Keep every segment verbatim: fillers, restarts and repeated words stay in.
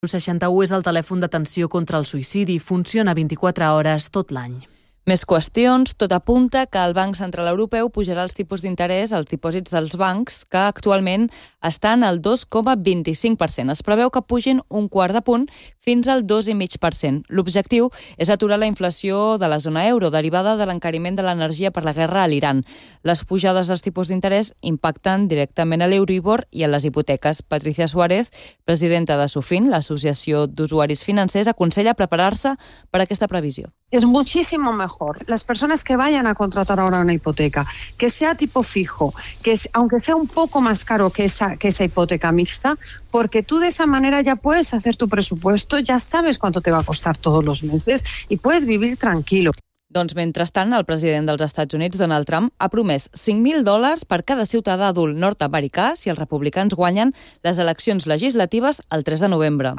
El seixanta-u és el telèfon d'atenció contra el suïcidi. Funciona vint-i-quatre hores tot l'any. Més qüestions. Tot apunta que el Banc Central Europeu pujarà els tipus d'interès als dipòsits dels bancs, que actualment estan al dos coma vint-i-cinc per cent. Es preveu que pugin un quart de punt fins al dos coma cinc per cent. L'objectiu és aturar la inflació de la zona euro, derivada de l'encariment de l'energia per la guerra a l'Iran. Les pujades dels tipus d'interès impacten directament a l'Euribor i a les hipoteques. Patricia Suárez, presidenta de SUFIN, l'Associació d'Usuaris Financers, aconsella preparar-se per a aquesta previsió. Es muchísimo mejor las personas que vayan a contratar ahora una hipoteca, que sea tipo fijo, que es, aunque sea un poco más caro que esa, que esa hipoteca mixta, porque tú de esa manera ya puedes hacer tu presupuesto, ya sabes cuánto te va a costar todos los meses y puedes vivir tranquilo. Doncs, mentrestant, el president dels Estats Units, Donald Trump, ha promès cinc mil dòlars per cada ciutadà adult nord-americà si els republicans guanyen les eleccions legislatives el tres de novembre.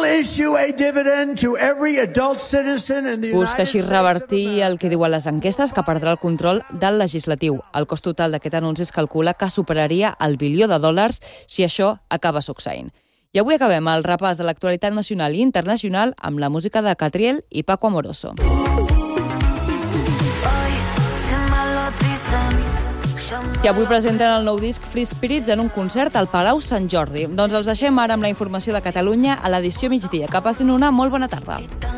Busca així revertir el que diuen les enquestes, que perdrà el control del legislatiu. El cost total d'aquest anunci es calcula que superaria el bilió de dòlars si això acaba succeint. I avui acabem el repàs de l'actualitat nacional i internacional amb la música de Catriel i Paco Amoroso. I avui presenten el nou disc Free Spirits en un concert al Palau Sant Jordi. Doncs els deixem ara amb la informació de Catalunya a l'edició migdia. Que passin una molt bona tarda.